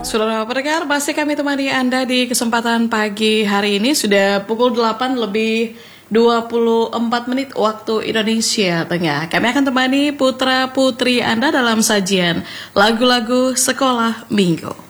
Saudara pendengar, masih kami temani Anda di kesempatan pagi hari ini. Sudah pukul 8 lebih 24 menit waktu Indonesia Tengah. Kami akan temani putra-putri Anda dalam sajian lagu-lagu sekolah minggu.